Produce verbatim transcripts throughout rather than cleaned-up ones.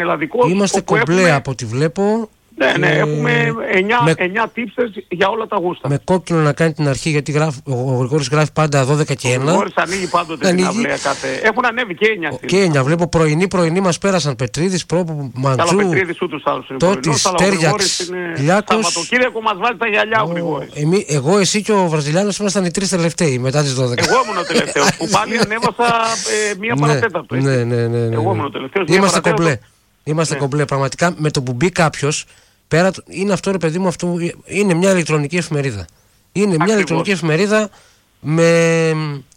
Ελλαδικός. Είμαστε κομπλέ έχουμε... από ό,τι βλέπω. Ναι, ναι, ε... έχουμε εννιά, με... εννιά τύψες για όλα τα γούστα. Με κόκκινο να κάνει την αρχή, γιατί γράφει, ο Γρηγόρης γράφει πάντα δώδεκα και ένα. Ο Γρηγόρης ανοίγει πάντοτε ανοίγει... την αυλαία κάθε... Έχουν ανέβει και εννιά. Και εννιά, βλέπω πρωινή, πρωινή μας πέρασαν Πετρίδης, Πρόπου, Μαντζού. Καλά, Πετρίδης ούτως άλλως είναι πρωινός, αλλά ο Γρηγόρης είναι... Σαββατοκύριακο μας βάζει τα γυαλιά ο, ο Γρηγόρης. Εμεί, εγώ, εσύ και ο Βραζιλιάνος ήμασταν οι τρεις τελευταίοι μετά τις δώδεκα. Εγώ ήμουν ο τελευταίος που πάλι ανέβασα ε, μία παρατέταρτο. Ναι, ναι, ναι. Εγώ ήμουν ο τελευταίος. Είμαστε κομπλέ. Είμαστε κομπλέ. Πραγματικά με το που μπει κάποιος. Πέρα, είναι αυτό ρε παιδί μου, αυτό, είναι μια ηλεκτρονική εφημερίδα. Είναι μια Ακριβώς. ηλεκτρονική εφημερίδα με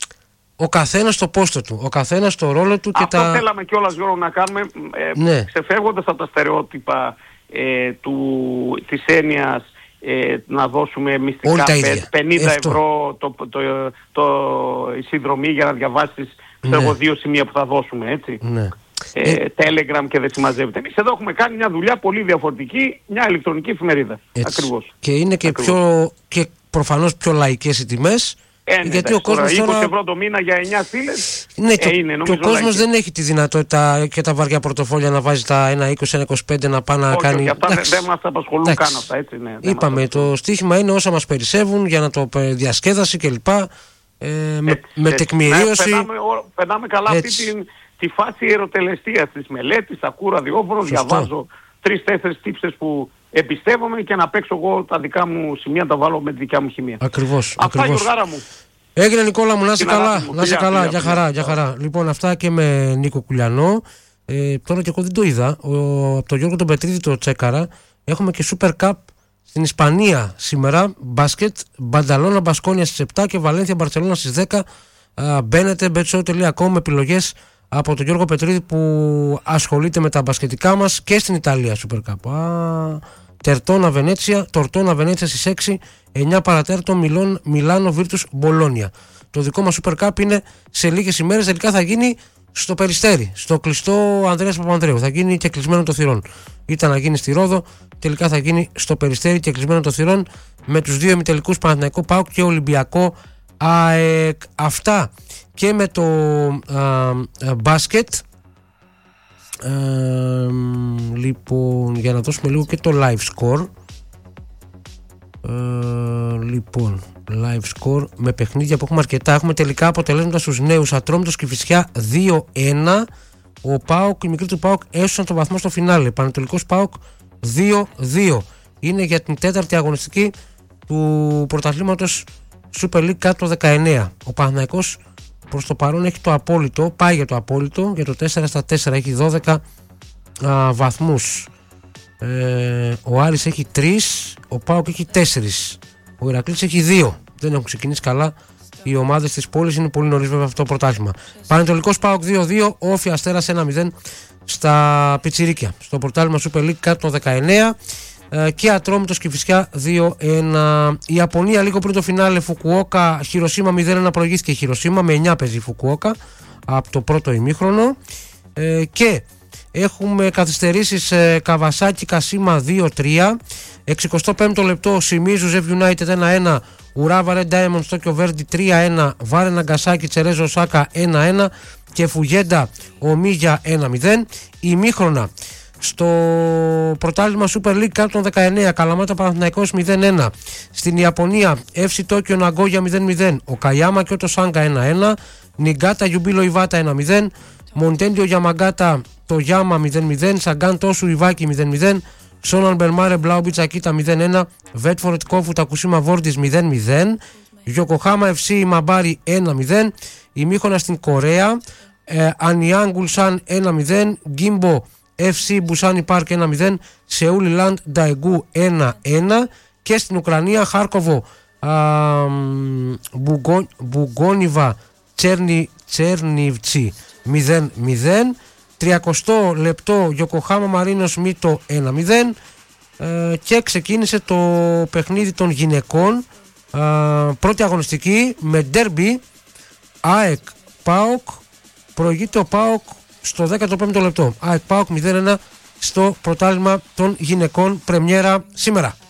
ο καθένας το πόστο του, ο καθένας το ρόλο του και αυτό τα... Αυτό θέλαμε κιόλας, Γιώργο, να κάνουμε, ε, ναι. ξεφεύγοντας από τα στερεότυπα ε, του, της έννοιας ε, να δώσουμε μυστικά πενήντα ευρώ το, το, το, το, η συνδρομή για να διαβάσεις ναι. εγώ, δύο σημεία που θα δώσουμε, έτσι. Ναι. Ε, ε, Telegram και δεν συμμαζεύεται. Εμείς εδώ έχουμε κάνει μια δουλειά πολύ διαφορετική, μια ηλεκτρονική εφημερίδα. Έτσι. Ακριβώς. Και είναι και, πιο, και προφανώς πιο λαϊκές οι τιμές. Ε, ναι, γιατί ο κόσμος τώρα... είκοσι ευρώ το μήνα για εννιά στήλες. Ναι, ε, και, είναι, και ο κόσμος δεν έχει τη δυνατότητα και τα βαριά πορτοφόλια να βάζει τα ένα είκοσι, ένα είκοσι πέντε να πάει να όχι, κάνει... Όχι, αυτά εντάξει, δεν μας απασχολούν εντάξει. καν αυτά, έτσι, ναι. Είπαμε, το στοίχημα είναι όσα μας περισσεύουν για να το διασκέδαση κλπ. Ε, με, έτσι, με έτσι. τεκμηρίωση. Ναι, περνάμε, περνάμε καλά έτσι. αυτή την... τη φάση ερωτελεστίας της μελέτης, ακούω ραδιόφωνο, διαβάζω τρεις-τέσσερις τύψες που εμπιστεύομαι και να παίξω εγώ τα δικά μου σημεία, να τα βάλω με τη δικιά μου χημεία. Ακριβώς. Αυτά ακριβώς. Γιωργάρα μου. Έγινε Νικόλα μου, να είσαι καλά, μου. να είσαι καλά, φιλιά, για φιλιά, χαρά, φιλιά. για χαρά. Λοιπόν, αυτά και με Νίκο Κουλιανό. Ε, τώρα και εγώ δεν το είδα. Ο, από τον Γιώργο τον Πετρίδη το τσέκαρα. Έχουμε και Super Cup στην Ισπανία σήμερα. Μπάσκετ, Μπανταλώνα Μπασκόνια στις επτά και Βαλένθια Μπαρσελόνα στις δέκα. Μπαίνετε μπέτσο τελεία κομ με επιλογές από τον Γιώργο Πετρίδη που ασχολείται με τα μπασκετικά μας και στην Ιταλία Super Cup. Α, Τερτόνα Βενέτσια, Τορτόνα Βενέτσια στις έξι, εννιά παρατέρτο Μιλών, Μιλάνο Βίρτους Μπολόνια. Το δικό μας Super Cup είναι σε λίγες ημέρες, τελικά θα γίνει στο Περιστέρι, στο κλειστό Ανδρέας Παπανδρέου. Θα γίνει και κλεισμένο των θυρών. Ήταν να γίνει στη Ρόδο, τελικά θα γίνει στο Περιστέρι και κλεισμένο των θυρών με τους δύο ημιτελικούς Παναθηναϊκό ΠΑΟΚ και Ολυμπιακό ΑΕΚ. Αυτά και με το α, α, μπάσκετ. Α, λοιπόν, για να δώσουμε λίγο και το live score. Α, λοιπόν, live score με παιχνίδια που έχουμε αρκετά. Έχουμε τελικά αποτελέσματα στους νέους. Ατρόμητος Κηφισιά δύο ένα. Ο ΠΑΟΚ, οι μικροί του ΠΑΟΚ έσωσαν το βαθμό στο φινάλε. Πανετολικός ΠΑΟΚ δύο δύο. Είναι για την τέταρτη αγωνιστική του πρωταθλήματος Super League κάτω δεκαεννέα. Ο Παναθηναϊκός προς το παρόν έχει το απόλυτο, πάει για το απόλυτο, για το τέσσερα στα τέσσερα, έχει δώδεκα α, βαθμούς. Ε, ο Άρης έχει τρία, ο ΠΑΟΚ έχει τέσσερα, ο Ηρακλής έχει δύο. Δεν έχουν ξεκινήσει καλά οι ομάδες της πόλης, είναι πολύ νωρίς βέβαια αυτό το πρωτάθλημα. Πανετολικός ΠΑΟΚ δύο δύο, Όφη Αστέρας ένα μηδέν στα Πιτσιρίκια. Στο πρωτάθλημα Super League κάτω δεκαεννέα. Και Ατρόμητος Κηφισιά δύο ένα. Η Ιαπωνία λίγο πριν το φινάλε, Φουκουόκα Χιροσίμα μηδέν ένα, προηγήθηκε η Χιροσίμα, με εννιά παίζει η Φουκουόκα από το πρώτο ημίχρονο. ε, και έχουμε καθυστερήσεις, ε, Καβασάκι Κασίμα δύο τρία, εξηκοστό πέμπτο λεπτό Σιμίζου Ζευ United ένα ένα, Ουράβα Red Diamonds Τόκιο Βέρντι τρία ένα, Βάρε Ναγκασάκι Τσερέζο Οσάκα ένα ένα και Φουγέντα Ομίγια ένα μηδέν. Ημίχρονα στο πρωτάθλημα Super League κάτω δεκαεννέα, Καλαμάτα Παναθηναϊκός μηδέν ένα. Στην Ιαπωνία εφ σι Tokyo Nagoya μηδέν μηδέν, ο Καϊάμα και ο Τοσάγκα ένα ένα, Νιγκάτα Γιουμπίλο Ιβάτα ένα μηδέν, Μοντέντιο Γιαμαγκάτα το Γιάμα μηδέν μηδέν, Σαγκάν Τόσου Ιβάκη μηδέν μηδέν, Σόναν Μπερμάρε Μπλάουμπιτς Ακίτα μηδέν ένα, Βέτφορετ Κόφου Τακουσίμα Βόρντις μηδέν μηδέν, Γιοκοχάμα εφ σι Μαμπάρι ένα μηδέν. Ημίχρονα στην Κορέα, ε, Ανιάν Γκουλσάν ένα μηδέν, Γκίμπο εφ σι Μπουσάνι Πάρκ ένα μηδέν, Σεούλι Λαντ Νταϊγκού ένα ένα. Και στην Ουκρανία, Χάρκοβο Μπουγο, Μπουγόνιβα Τσέρνι, Τσέρνιβτσι μηδέν μηδέν. τριακοστό λεπτό Γιοκοχάμα Μαρίνος Μίτο ένα μηδέν. ε, και ξεκίνησε το παιχνίδι των γυναικών, ε, πρώτη αγωνιστική με ντέρμπι ΑΕΚ ΠΑΟΚ. Προηγείται ο ΠΑΟΚ στο δέκατο πέμπτο λεπτό. ΑΕΚ ΠΑΟΚ μηδέν ένα στο πρωτάθλημα των γυναικών, πρεμιέρα σήμερα.